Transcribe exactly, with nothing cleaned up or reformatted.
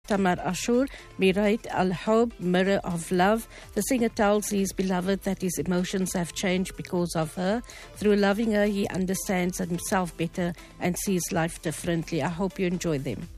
Tamar Ashur, Mirait Al-Hob, Mirror of Love. The singer tells his beloved that his emotions have changed because of her. Through loving her, he understands himself better and sees life differently. I hope you enjoy them.